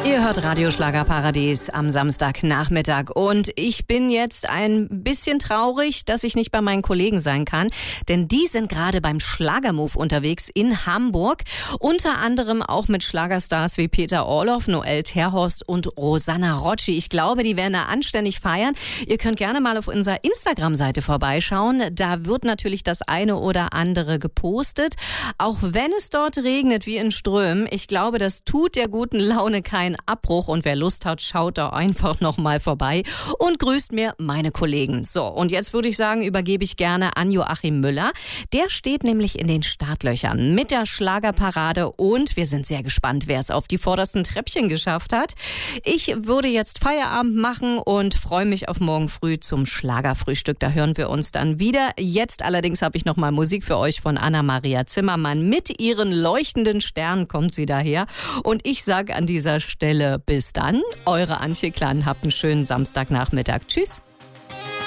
Ihr hört Radio Schlagerparadies am Samstagnachmittag und ich bin jetzt ein bisschen traurig, dass ich nicht bei meinen Kollegen sein kann, denn die sind gerade beim Schlagermove unterwegs in Hamburg, unter anderem auch mit Schlagerstars wie Peter Orloff, Noel Terhorst und Rosanna Rocci. Ich glaube, die werden da anständig feiern. Ihr könnt gerne mal auf unserer Instagram-Seite vorbeischauen, da wird natürlich das eine oder andere gepostet, auch wenn es dort regnet wie in Strömen. Ich glaube, das tut der guten Laune keinen Abbruch und wer Lust hat, schaut da einfach noch mal vorbei und grüßt mir meine Kollegen. So, und jetzt würde ich sagen, übergebe ich gerne an Joachim Müller. Der steht nämlich in den Startlöchern mit der Schlagerparade und wir sind sehr gespannt, wer es auf die vordersten Treppchen geschafft hat. Ich würde jetzt Feierabend machen und freue mich auf morgen früh zum Schlagerfrühstück. Da hören wir uns dann wieder. Jetzt allerdings habe ich noch mal Musik für euch von Anna-Maria Zimmermann. Mit ihren leuchtenden Sternen kommt sie daher. Und ich sage an dieser Stelle bis dann. Eure Antje Klan. Habt einen schönen Samstagnachmittag. Tschüss.